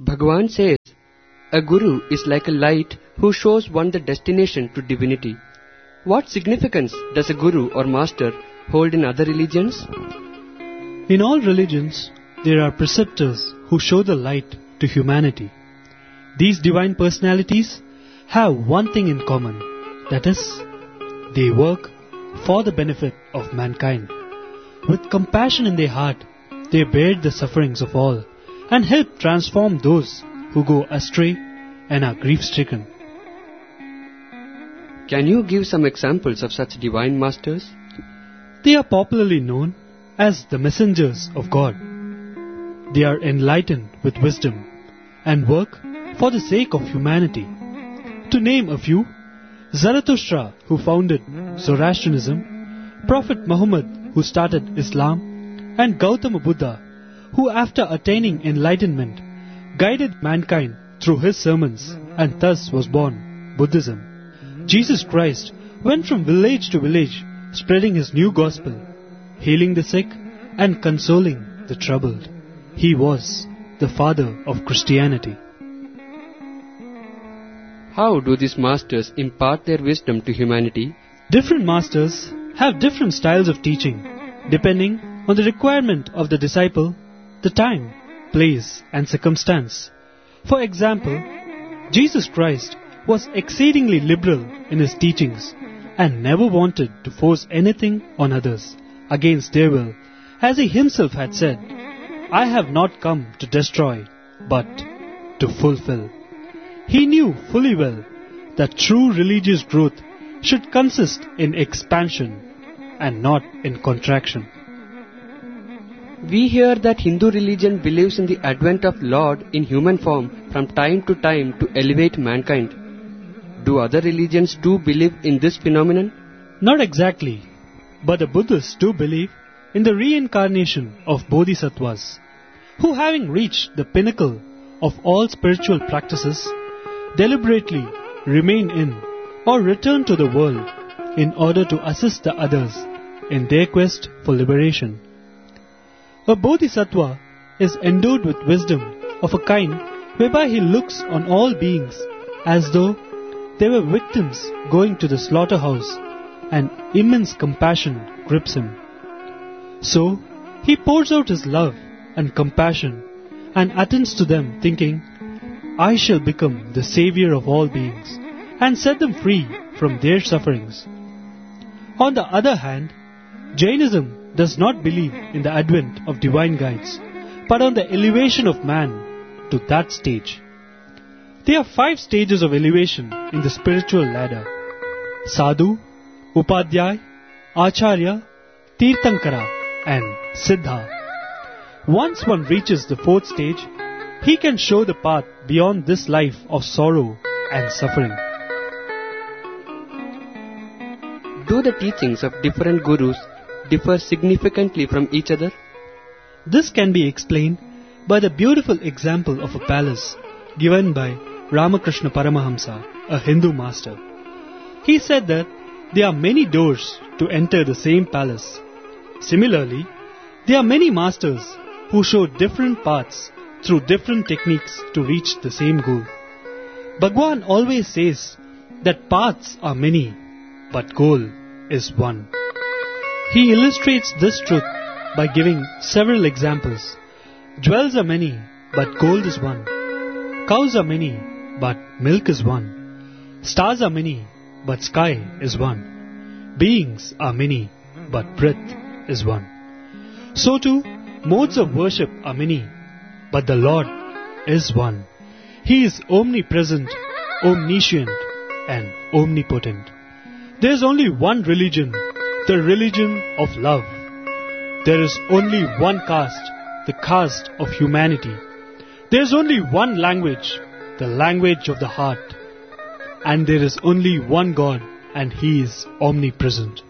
Bhagavan says, a guru is like a light who shows one the destination to divinity. What significance does a guru or master hold in other religions? In all religions, there are preceptors who show the light to humanity. These divine personalities have one thing in common, that is, they work for the benefit of mankind. With compassion in their heart, they bear the sufferings of all and help transform those who go astray and are grief-stricken. Can you give some examples of such divine masters? They are popularly known as the messengers of God. They are enlightened with wisdom and work for the sake of humanity. To name a few, Zarathustra, who founded Zoroastrianism, Prophet Muhammad, who started Islam, and Gautama Buddha, who after attaining enlightenment, guided mankind through his sermons and thus was born Buddhism. Jesus Christ went from village to village spreading his new gospel, healing the sick and consoling the troubled. He was the father of Christianity. How do these masters impart their wisdom to humanity? Different masters have different styles of teaching, depending on the requirement of the disciple, the time, place and circumstance. For example, Jesus Christ was exceedingly liberal in his teachings and never wanted to force anything on others against their will, as he himself had said, I have not come to destroy, but to fulfill. He knew fully well that true religious growth should consist in expansion and not in contraction. We hear that Hindu religion believes in the advent of Lord in human form from time to time to elevate mankind. Do other religions too believe in this phenomenon? Not exactly, but the Buddhists do believe in the reincarnation of Bodhisattvas, who having reached the pinnacle of all spiritual practices, deliberately remain in or return to the world in order to assist the others in their quest for liberation. A Bodhisattva is endowed with wisdom of a kind whereby he looks on all beings as though they were victims going to the slaughterhouse, and immense compassion grips him. So, he pours out his love and compassion and attends to them thinking, I shall become the savior of all beings and set them free from their sufferings. On the other hand, Jainism does not believe in the advent of divine guides, but on the elevation of man to that stage. There are 5 stages of elevation in the spiritual ladder: Sadhu, Upadhyay, Acharya, Tirthankara and Siddha. Once one reaches the 4th stage, he can show the path beyond this life of sorrow and suffering. Do the teachings of different gurus differ significantly from each other? This can be explained by the beautiful example of a palace given by Ramakrishna Paramahamsa, a Hindu master. He said that there are many doors to enter the same palace. Similarly, there are many masters who show different paths through different techniques to reach the same goal. Bhagwan always says that paths are many, but goal is one. He illustrates this truth by giving several examples. Jewels are many, but gold is one. Cows are many, but milk is one. Stars are many, but sky is one. Beings are many, but breath is one. So too, modes of worship are many, but the Lord is one. He is omnipresent, omniscient, and omnipotent. There is only one religion, the religion of love. There is only one caste, the caste of humanity. There is only one language, the language of the heart. And there is only one God, and He is omnipresent.